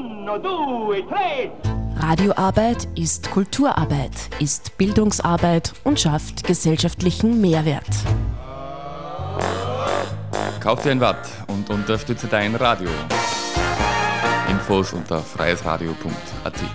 Uno, due, tre. Radioarbeit ist Kulturarbeit, ist Bildungsarbeit und schafft gesellschaftlichen Mehrwert. Kauf dir ein Watt und unterstütze dein Radio. Infos unter freiesradio.at.